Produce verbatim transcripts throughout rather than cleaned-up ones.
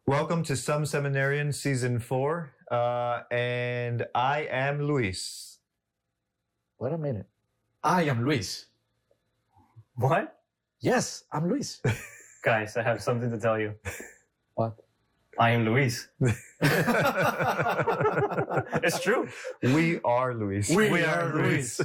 Welcome to Some Seminarians Season four, uh, and I am Luis. Wait a minute. I am Luis. What? Yes, I'm Luis. Guys, I have something to tell you. What? I am Luis. It's true. We are Luis. We, We are, are Luis.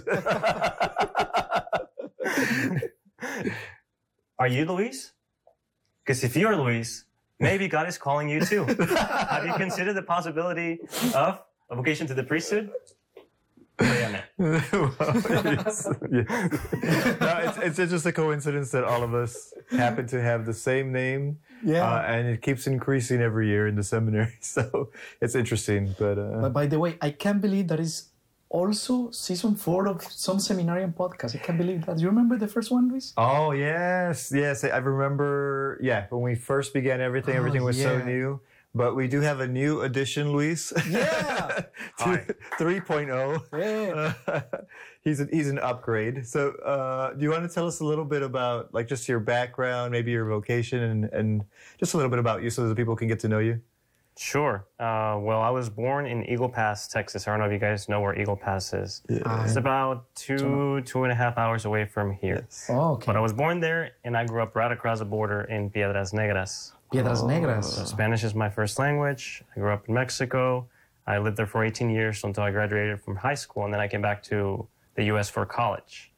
Are you Luis? Because if you're Luis, maybe God is calling you too. Have you considered the possibility of a vocation to the priesthood? Pray on it. Well, yes, yes. No, it's, it's just a coincidence that all of us happen to have the same name, Yeah. uh, and it keeps increasing every year in the seminary. So it's interesting. But, uh, But by the way, I can't believe that is also season four of Some Seminarian podcast. I can't believe that. Do you remember the first one, Luis? oh yes, yes, I remember. Yeah, when we first began everything, Oh, everything was so yeah. new. But we do have a new edition, Luis. Yeah. Hi. three point oh. Yeah. Uh, he's, a, he's an upgrade. So uh, do you want to tell us a little bit about like just your background, maybe your vocation, and, and just a little bit about you so that people can get to know you? Sure. Uh, well, I was born in Eagle Pass, Texas. I don't know if you guys know where Eagle Pass is. Ah, It's about two, two and a half hours away from here. Oh, okay. But I was born there, and I grew up right across the border in Piedras Negras. Piedras Negras. So Spanish is my first language. I grew up in Mexico. I lived there for eighteen years until I graduated from high school, and then I came back to the U S for college.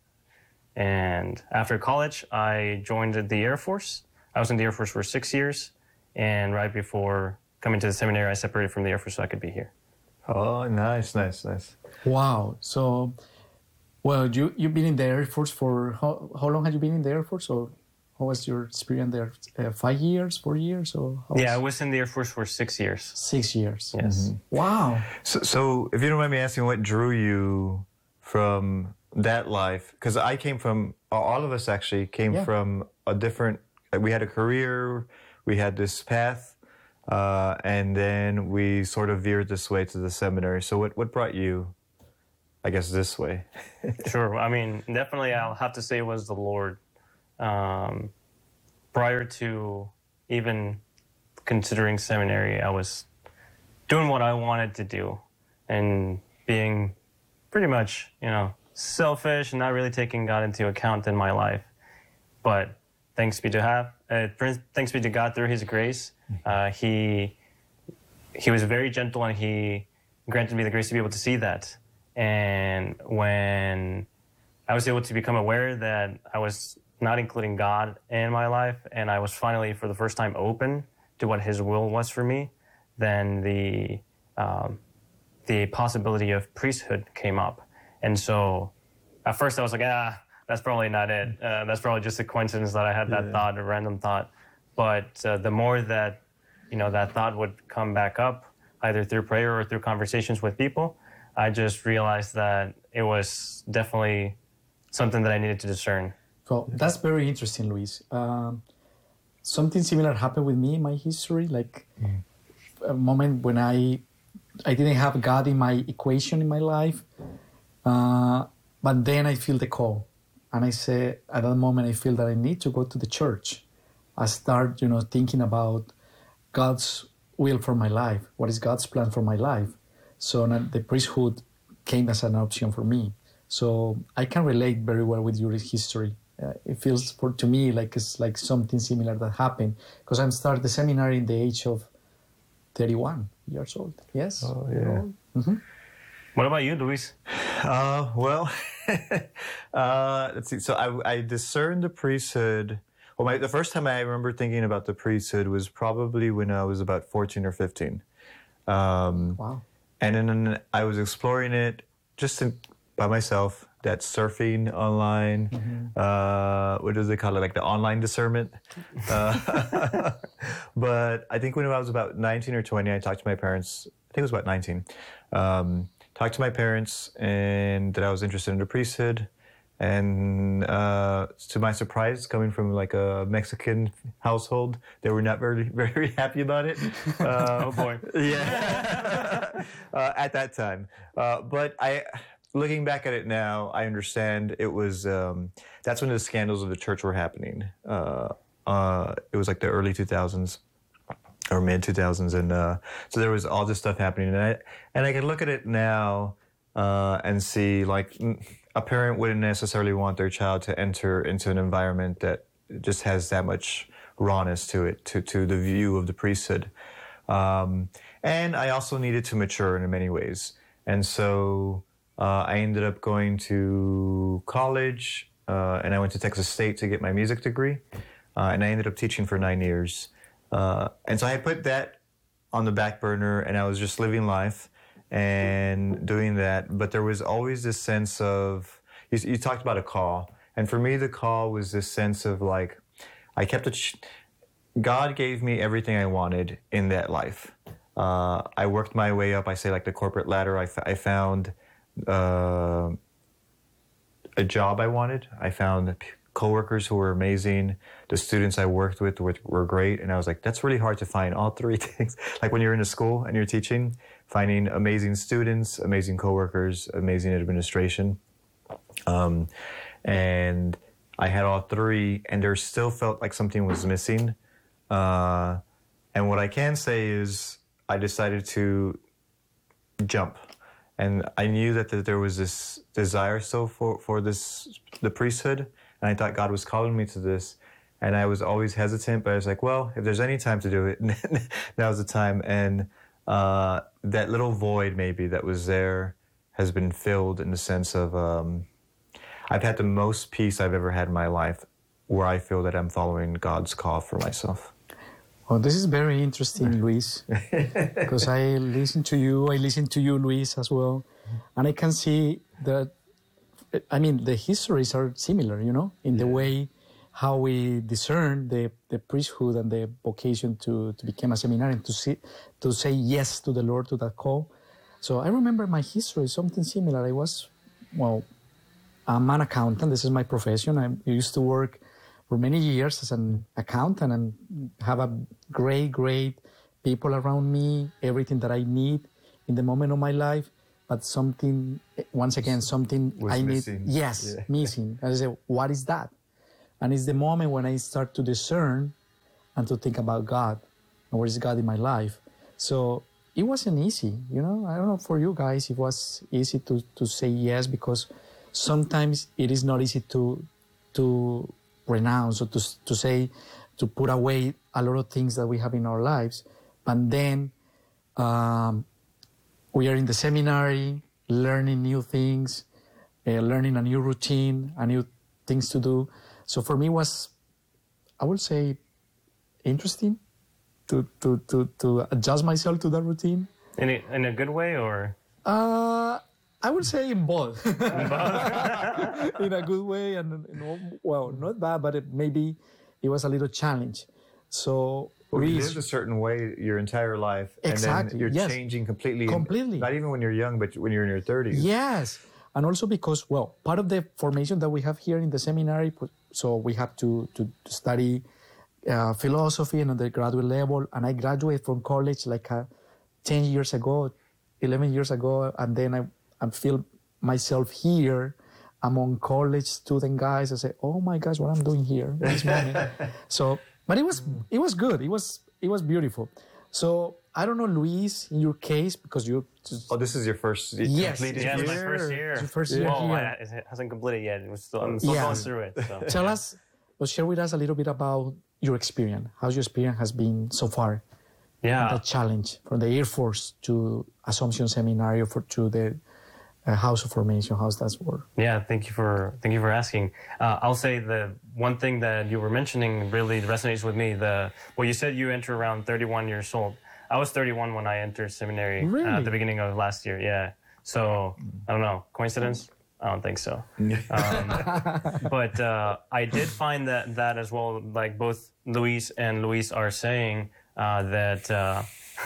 And after college, I joined the Air Force. I was in the Air Force for six years, and right before coming to the seminary, I separated from the Air Force so I could be here. Oh, nice, nice, nice. Wow. So, well, you, you've been in the Air Force for, how, how long have you been in the Air Force? Or how was your experience there? Uh, five years, four years? Or how Yeah, I was- was in the Air Force for six years. Six years. Yes. Wow. So, so if you don't mind me asking, what drew you from that life? Because I came from, all of us actually came Yeah. from a different, like we had a career, we had this path, uh, and then we sort of veered this way to the seminary. So what, what brought you, I guess, this way? Sure. I mean, definitely, I'll have to say it was the Lord. Um, prior to even considering seminary, I was doing what I wanted to do and being pretty much, you know, selfish and not really taking God into account in my life. But thanks be to have, uh, thanks be to God through His grace, uh, He He was very gentle and He granted me the grace to be able to see that. And when I was able to become aware that I was not including God in my life, and I was finally, for the first time, open to what His will was for me, then the um, the possibility of priesthood came up. And so, at first, I was like, ah, that's probably not it. Uh, that's probably just a coincidence that I had that Yeah. thought, a random thought. But uh, the more that you know that thought would come back up, either through prayer or through conversations with people, I just realized that it was definitely something that I needed to discern. So that's very interesting, Luis. Um, something similar happened with me in my history, like a moment when I I didn't have God in my equation in my life, uh, but then I feel the call, and I say at that moment I feel that I need to go to the church. I start, you know, thinking about God's will for my life. What is God's plan for my life? So now the priesthood came as an option for me. So I can relate very well with your history. Uh, it feels for to me like it's like something similar that happened because I'm started the seminary in the age of thirty-one years old. Yes. Oh, yeah. Mm-hmm. What about you, Luis? Uh, well, uh, let's see. So I, I discerned the priesthood. Well, my, the first time I remember thinking about the priesthood was probably when I was about fourteen or fifteen. Um, Wow. And then I was exploring it just in, by myself. That's surfing online. Mm-hmm. Uh, what do they call it? Like the online discernment. Uh, but I think when I was about nineteen or twenty, I talked to my parents. I think it was about nineteen. Um, talked to my parents and that I was interested in the priesthood. And uh, to my surprise, coming from like a Mexican household, they were not very, very happy about it. Uh, Oh boy. yeah, uh, at that time. Uh, but I, looking back at it now, I understand it was. Um, that's when the scandals of the church were happening. Uh, uh, it was like the early two thousands, or mid two thousands, and uh, so there was all this stuff happening, and I and I can look at it now uh, and see like a parent wouldn't necessarily want their child to enter into an environment that just has that much rawness to it, to to the view of the priesthood, um, and I also needed to mature in many ways, and so uh, I ended up going to college, uh, and I went to Texas State to get my music degree, uh, and I ended up teaching for nine years. Uh, and so I put that on the back burner, and I was just living life and doing that. But there was always this sense of, you, you talked about a call. And for me, the call was this sense of like, I kept it, sh- God gave me everything I wanted in that life. Uh, I worked my way up, I say like the corporate ladder. I, f- I found uh, a job I wanted. I found coworkers who were amazing. The students I worked with were, were great. And I was like, that's really hard to find all three things. Like when you're in a school and you're teaching, finding amazing students, amazing coworkers, amazing administration. Um, and I had all three, and there still felt like something was missing. Uh, and what I can say is I decided to jump. And I knew that, that there was this desire still for, for this, the priesthood. And I thought God was calling me to this. And I was always hesitant, but I was like, well, if there's any time to do it, now's the time. And uh, that little void maybe that was there has been filled in the sense of um, I've had the most peace I've ever had in my life where I feel that I'm following God's call for myself. Oh, this is very interesting, Luis, because I listen to you, I listen to you, Luis, as well. And I can see that, I mean, the histories are similar, you know, in the way how we discern the, the priesthood and the vocation to, to become a seminarian, to see, to say yes to the Lord, to that call. So I remember my history, something similar. I was, well, I'm an accountant. This is my profession. I used to work for many years as an accountant and have a great, great people around me, everything that I need in the moment of my life. But something, once again, something was I missing. need, yes, Yeah. missing. I say, what is that? And it's the moment when I start to discern and to think about God and where is God in my life. So it wasn't easy, you know. I don't know for you guys, it was easy to, to say yes, because sometimes it is not easy to to renounce or to to say, to put away a lot of things that we have in our lives. But then um, we are in the seminary, learning new things, uh, learning a new routine, a new things to do. So for me, it was, I would say, interesting to to to, to adjust myself to that routine. In a, in a good way, or? Uh, I would say in both. In a good way, and you know, well, not bad, but it, maybe it was a little challenge. So Well, you we- lived a certain way your entire life, and Exactly, then you're yes. changing completely. Completely. Not even when you're young, but when you're in your thirties. Yes, and also because, well, part of the formation that we have here in the seminary, so we have to, to, to study uh, philosophy and undergraduate level, and I graduated from college like uh, ten years ago, eleven years ago, and then I, I feel myself here among college student guys. I say, oh my gosh, what I'm doing here in this moment. So, but it was it was good. It was it was beautiful. So I don't know, Luis, in your case, because you just Oh, this is your first Yes. completed Yeah, it's my year? first year. It's your first year Well, here. I, it hasn't completed yet. It was still, I'm still Yeah. going through it. So. tell us, or share with us a little bit about your experience. How your experience has been so far? Yeah. The challenge from the Air Force to Assumption Seminary for to the uh, House of Formation. How's that work? Yeah, thank you for thank you for asking. Uh, I'll say the one thing that you were mentioning really resonates with me. The well, you said you enter around thirty-one years old. I was thirty-one when I entered seminary uh, Really? at the beginning of last year. Yeah, so I don't know, coincidence? I don't think so. Um, but uh, I did find that that as well. Like both Luis and Luis are saying uh, that. Uh,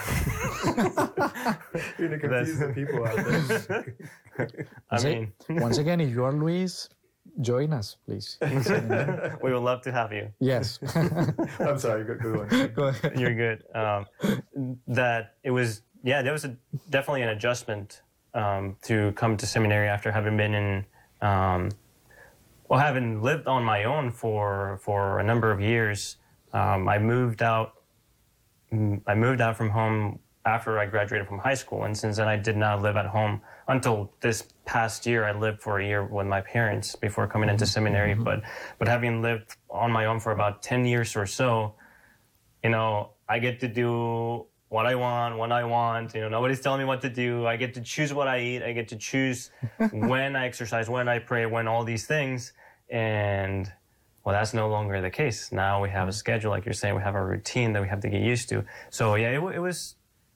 You're gonna confuse the people out there. I Say- mean, once again, if you are Luis, join us, please. we would love to have you. Yes. I'm sorry. Go, go on. Go ahead. You're good. Um, that it was, yeah, there was a, definitely an adjustment um, to come to seminary after having been in, um, well, having lived on my own for for a number of years. Um, I moved out I moved out from home after I graduated from high school, and since then I did not live at home until this past year. I lived for a year with my parents before coming into seminary, mm-hmm. but but having lived on my own for about ten years or so, you know, I get to do what I want, when I want. You know, nobody's telling me what to do. I get to choose what I eat. I get to choose when I exercise, when I pray, when all these things. And, well, that's no longer the case. Now we have a schedule, like you're saying. We have a routine that we have to get used to. So, yeah, it, it was...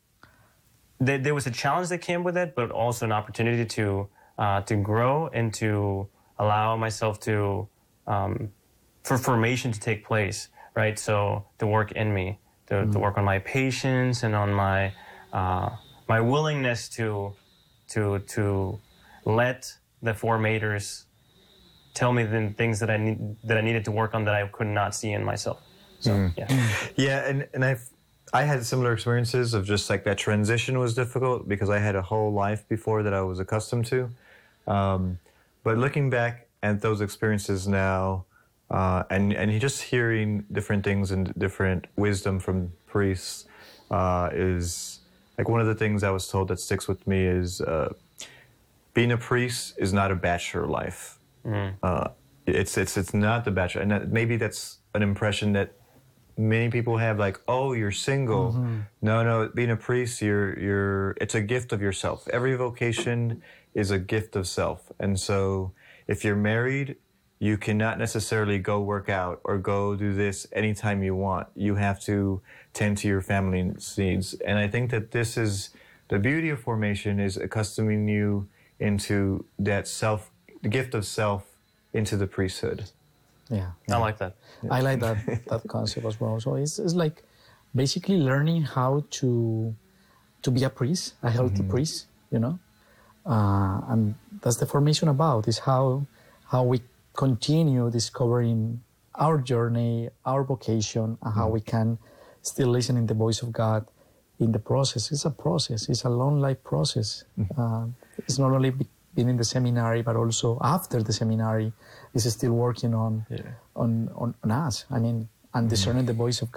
There, there was a challenge that came with it, but also an opportunity to uh, to grow and to allow myself to... Um, for formation to take place, right? So, to work in me. To, mm. to work on my patience and on my uh, my willingness to to to let the formators tell me the things that I need that I needed to work on that I could not see in myself. So mm. yeah, yeah, and and I've I had similar experiences of just like that transition was difficult because I had a whole life before that I was accustomed to, um, but looking back at those experiences now. Uh, and and just hearing different things and different wisdom from priests uh, is like one of the things I was told that sticks with me is uh, being a priest is not a bachelor life. Mm. Uh, it's it's it's not the bachelor, and that, maybe that's an impression that many people have. Like, oh, you're single. Mm-hmm. No, no, being a priest, you're you're. It's a gift of yourself. Every vocation is a gift of self, and so if you're married, you cannot necessarily go work out or go do this anytime you want. You have to tend to your family needs. And I think that this is the beauty of formation, is accustoming you into that self, the gift of self, into the priesthood. Yeah, I like that. Yeah. I like that that concept as well. So it's, it's like basically learning how to to be a priest, a healthy mm-hmm. priest, you know. Uh, and that's the formation about, is how how we continue discovering our journey, our vocation, and how we can still listen in the voice of God in the process. It's a process. It's a long life process. Mm-hmm. Uh, it's not only being in the seminary, but also after the seminary, it's still working on, yeah. on, on, on us. I mean, and discerning mm-hmm. the voice of God.